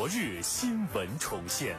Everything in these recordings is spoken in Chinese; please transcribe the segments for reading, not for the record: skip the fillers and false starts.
日新闻重现，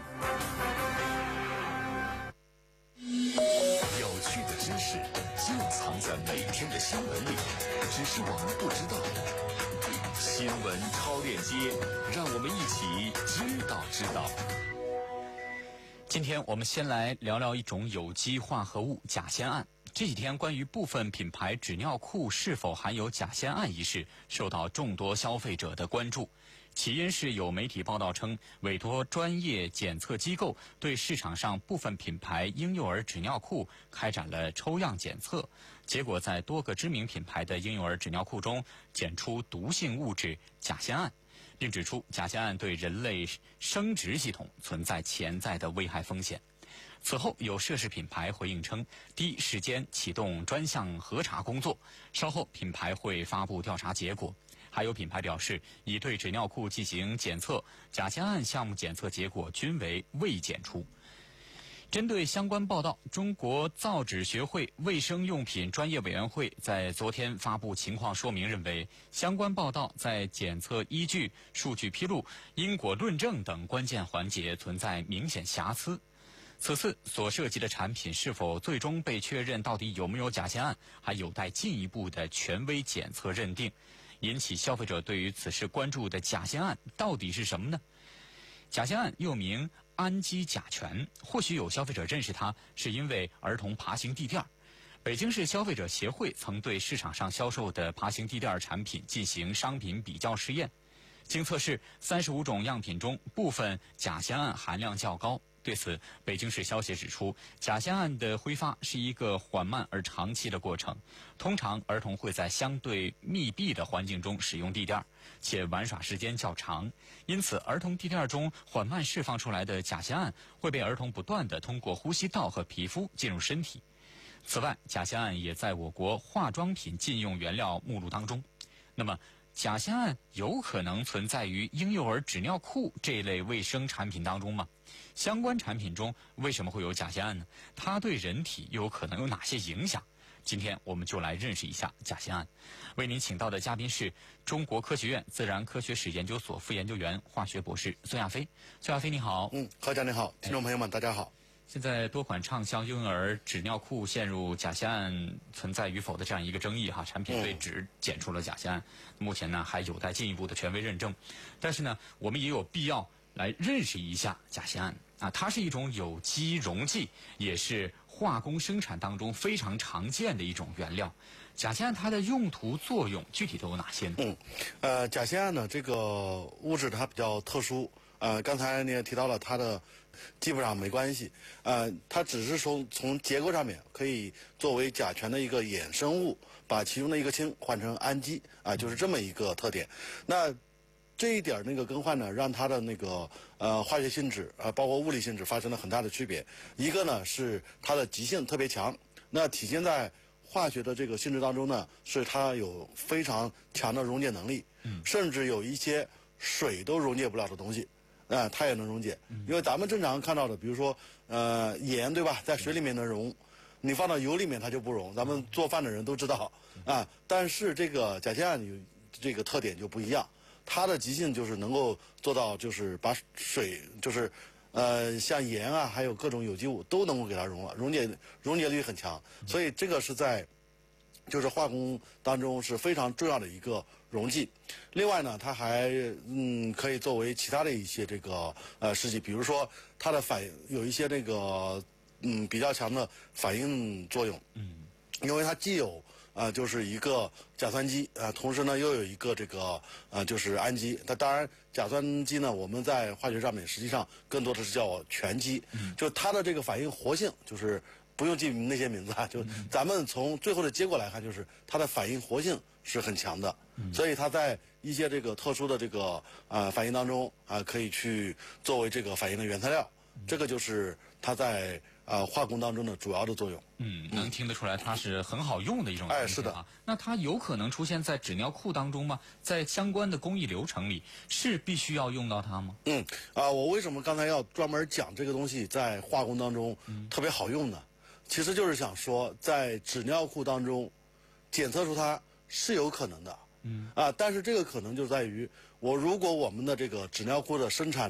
有趣的知识就藏在每天的新闻里，只是我们不知道。新闻超链接，让我们一起知道。 今天我们先来聊聊一种有机化合物甲酰胺。这几天关于部分品牌纸尿裤是否含有甲酰胺一事，受到众多消费者的关注。起因是有媒体报道称，委托专业检测机构对市场上部分品牌婴幼儿纸尿裤开展了抽样检测，结果在多个知名品牌的婴幼儿纸尿裤中检出毒性物质甲酰胺，并指出甲酰胺对人类生殖系统存在潜在的危害风险。此后，有涉事品牌回应称，第一时间启动专项核查工作，稍后品牌会发布调查结果。还有品牌表示，已对纸尿裤进行检测，甲酰胺项目检测结果均为未检出。针对相关报道，中国造纸学会卫生用品专业委员会在昨天发布情况说明，认为相关报道在检测依据、数据披露、因果论证等关键环节存在明显瑕疵。此次所涉及的产品是否最终被确认到底有没有甲酰胺，还有待进一步的权威检测认定。引起消费者对于此事关注的甲酰胺到底是什么呢？甲酰胺又名氨基甲醛，或许有消费者认识它是因为儿童爬行地垫。北京市消费者协会曾对市场上销售的爬行地垫产品进行商品比较试验，经测试35种样品中部分甲酰胺含量较高。对此，北京市消协指出，甲酰胺的挥发是一个缓慢而长期的过程，通常儿童会在相对密闭的环境中使用地垫，且玩耍时间较长，因此儿童地垫中缓慢释放出来的甲酰胺会被儿童不断地通过呼吸道和皮肤进入身体。此外，甲酰胺也在我国化妆品禁用原料目录当中。那么甲酰胺有可能存在于婴幼儿纸尿裤这一类卫生产品当中吗？相关产品中为什么会有甲酰胺呢？它对人体又有可能有哪些影响？今天我们就来认识一下甲酰胺。为您请到的嘉宾是中国科学院自然科学史研究所副研究员、化学博士孙亚飞。孙亚飞你好。 何家你好，听众朋友们大家好。 现在多款畅销婴儿纸尿裤陷入甲酰胺存在与否的这样一个争议产品对纸检出了甲酰胺，目前呢还有待进一步的权威认证。但是呢，我们也有必要来认识一下甲酰胺它是一种有机溶剂，也是化工生产当中非常常见的一种原料。甲酰胺它的用途作用具体都有哪些呢？ 甲酰胺呢这个物质它比较特殊。刚才你也提到了，它的基本上没关系，它只是说从结构上面可以作为甲醛的一个衍生物，把其中的一个氢换成氨基，就是这么一个特点。那这一点那个更换呢，让它的那个化学性质包括物理性质发生了很大的区别。一个呢是它的极性特别强，那体现在化学的这个性质当中呢，是它有非常强的溶解能力，甚至有一些水都溶解不了的东西。它也能溶解，因为咱们正常看到的，比如说盐，对吧，在水里面能溶，你放到油里面它就不溶，咱们做饭的人都知道但是这个甲酰胺有这个特点就不一样，它的极性就是能够做到，就是把水就是像盐还有各种有机物都能够给它溶了，溶解率很强，所以这个是在就是化工当中是非常重要的一个溶剂。另外呢，它还可以作为其他的一些这个试剂，比如说它的有一些那个比较强的反应作用。因为它既有就是一个甲酸基同时呢又有一个这个就是氨基。它当然甲酸基呢，我们在化学上面实际上更多的是叫醛基，就它的这个反应活性就是不用记那些名字就咱们从最后的结果来看，就是它的反应活性是很强的，所以它在一些这个特殊的这个反应当中可以去作为这个反应的原材料，这个就是它在化工当中的主要的作用。 能听得出来它是很好用的一种产品是的。 那它有可能出现在纸尿裤当中吗？在相关的工艺流程里是必须要用到它吗？ 我为什么刚才要专门讲这个东西在化工当中特别好用呢？其实就是想说，在纸尿裤当中检测出它是有可能的，但是这个可能就在于如果我们的这个纸尿裤的生产